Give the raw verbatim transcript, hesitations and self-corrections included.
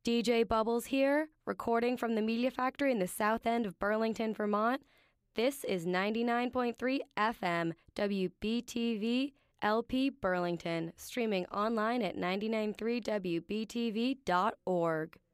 D J Bubbles here, recording from the Media Factory in the south end of Burlington, Vermont. This is ninety-nine point three F M, W B T V, L P Burlington, streaming online at nine nine three W B T V dot org.